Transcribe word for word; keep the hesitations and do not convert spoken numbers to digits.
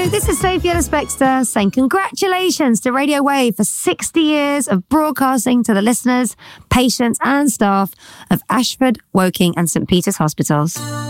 this is Sophie Ellis-Bextor saying congratulations to Radio Wave for sixty years of broadcasting to the listeners, patients and staff of Ashford, Woking and St Peter's Hospitals.